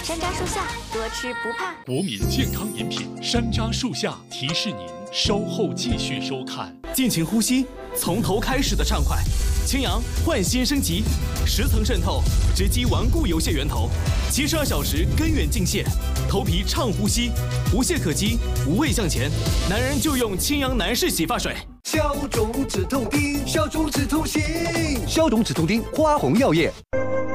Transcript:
山楂树下，多吃不怕。 国民健康饮品山楂树下提示您稍后继续收看。 尽情呼吸，从头开始的畅快。青阳焕新升级，10层渗透，直击顽固油屑源头，72小时根源净泻，头皮畅呼吸，无懈可击，无畏向前。男人就用青阳男士洗发水。 消肿止痛丁，消肿止痛行，消肿止痛丁，花红药业。